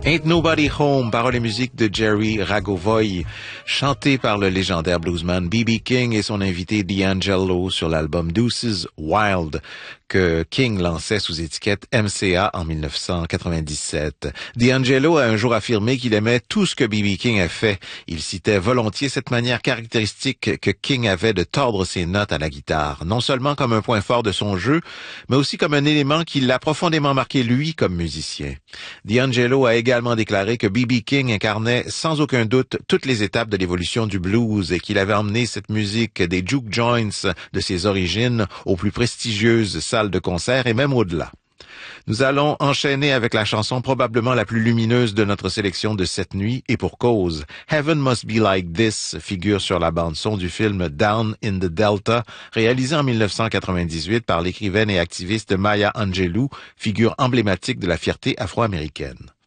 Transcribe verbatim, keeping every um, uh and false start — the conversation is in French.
Ain't Nobody Home, paroles et musique de Jerry Ragovoy, chanté par le légendaire bluesman B B King et son invité D'Angelo sur l'album Deuces Wild, que King lançait sous étiquette M C A en dix-neuf cent quatre-vingt-dix-sept. D'Angelo a un jour affirmé qu'il aimait tout ce que B B King a fait. Il citait volontiers cette manière caractéristique que King avait de tordre ses notes à la guitare, non seulement comme un point fort de son jeu, mais aussi comme un élément qui l'a profondément marqué lui comme musicien. D'Angelo a également déclaré que B B King incarnait sans aucun doute toutes les étapes de l'évolution du blues et qu'il avait emmené cette musique des juke joints de ses origines aux plus prestigieuses salles de concert et même au-delà. Nous allons enchaîner avec la chanson probablement la plus lumineuse de notre sélection de cette nuit, et pour cause. Heaven Must Be Like This figure sur la bande-son du film Down in the Delta, réalisé en dix-neuf cent quatre-vingt-dix-huit par l'écrivaine et activiste Maya Angelou, figure emblématique de la fierté afro-américaine.